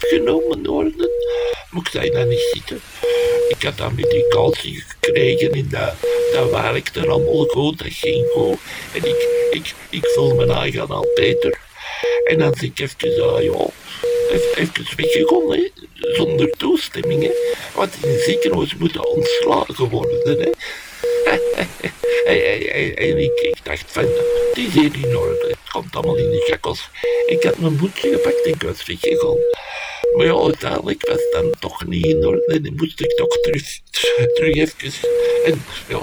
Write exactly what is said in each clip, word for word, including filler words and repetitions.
genomen worden. Maar ik zei dat niet zitten. Ik had dan medicatie gekregen en dat, dat werkte allemaal goed, dat ging goed. En ik, ik, ik voel me eigen al beter. En dan zeg ik even, ah ja, even, even weggegaan, hè, zonder toestemming. Hè. Want in het ziekenhuis moeten ontslagen worden. Hè. en, en, en ik, ik dacht van, het is hier in orde, het komt allemaal in de chakkels. Ik had mijn boekje gepakt en ik was weggegaan. Maar ja, uiteindelijk was het dan toch niet in orde en dan moest ik toch terug, terug even. En ja,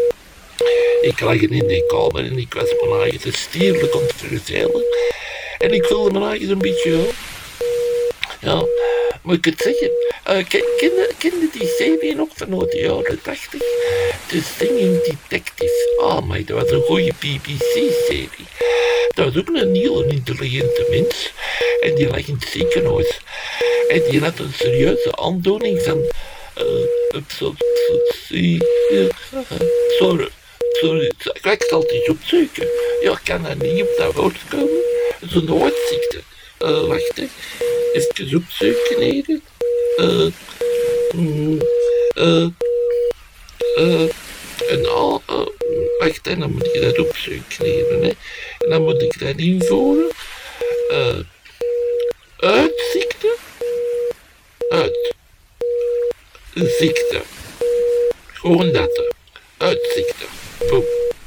ik lag in die kamer en ik was mijn eigen stierlijk aan het verzeilen. En ik voelde mijn eigen een beetje, ja, ja, moet ik het zeggen? Uh, ken, ken, kende die serie nog vanuit de jaren tachtig? The Singing Detective. Ah, maar dat was een goede B B C-serie. Dat was ook een heel intelligente mens. En die lag in het ziekenhuis. En die had een serieuze aandoening van... Uh, sorry, sorry, sorry, ik zal het eens opzoeken. Ja, ik kan er niet op dat woord komen. Zo'n hoofdziekte. Uh, wacht, hè. Even opzoeken, hier. Uh, mm, uh, uh, en al, uh, wacht, hè, dan moet ik dat opzoeken, hier, hè. En dan moet ik dat invoeren. Uh, uitziekte. Uit. Ziekte. Gewoon dat. Uitziekte. Boom.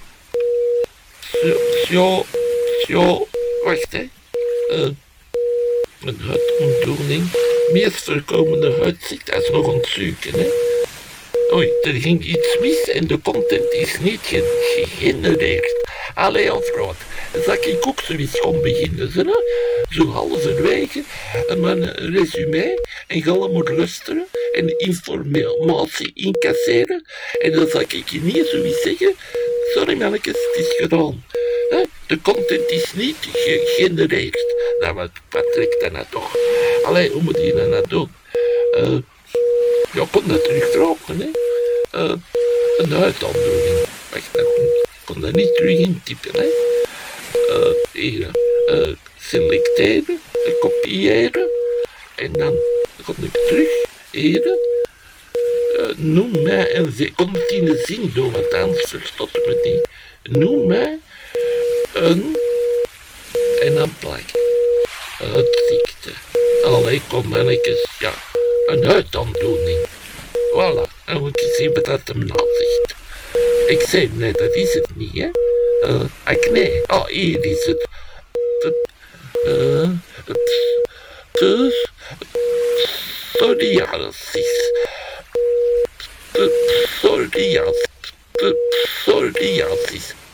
Zo, zo, zo, wacht, hè. Uh, een huidontdooning. Meest voorkomende huidziekte is nog ontzoeken, hè. Oei, er ging iets mis en de content is niet ge- gegenereerd. Allee, Alfred, zal ik ook zoiets gaan beginnen, hè? Zo halverwege mijn resume en ga allemaal luisteren en informatie incasseren. En dan zal ik je niet zoiets zeggen, sorry mannetjes, het is gedaan. Hè? De content is niet gegenereerd. Nou, wat, wat trekt dat nou toch? Allee, hoe moet je dat nou doen? Uh, ja, kon dat terugvragen, hè? Uh, een huidaandoening. Wacht, ik kon dat niet terug intypen, hè? Uh, hier, uh, selecteren, uh, kopiëren. En dan kon ik terug, hier. Uh, noem mij een zin. Ik kon het in de zin doen, want anders verstond ik me niet. Noem mij een... En dan plak. Uitziekte. Allee, kom mannetjes, ja. Een huidaandoening. Voilà, dan moet je zien wat dat hem nou zegt. Ik zei, nee, dat is het niet, hè. Uh, acne, oh, hier is het. Uh, psoriasis. Psoriasis. Psoriasis.